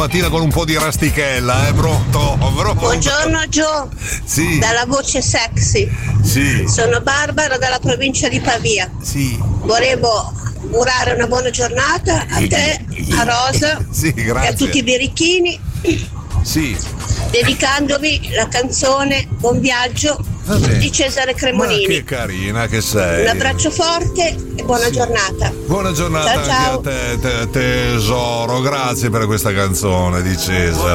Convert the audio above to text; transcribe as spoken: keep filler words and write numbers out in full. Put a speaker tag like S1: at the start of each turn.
S1: mattina con un po' di rastichella, eh, pronto? pronto.
S2: Buongiorno Gio.
S1: Sì.
S2: Dalla voce sexy.
S1: Sì.
S2: Sono Barbara dalla provincia di Pavia.
S1: Sì.
S2: Volevo augurare una buona giornata a te, a Rosa
S1: sì, grazie.
S2: e a tutti i birichini.
S1: Sì.
S2: Dedicandovi la canzone Buon viaggio
S1: Vabbè.
S2: di Cesare Cremonini.
S1: Ma che carina che sei.
S2: Un abbraccio forte e buona
S1: sì.
S2: giornata.
S1: Buona giornata
S2: ciao,
S1: anche
S2: ciao.
S1: a te, te, tesoro. Grazie per questa canzone di Cesare.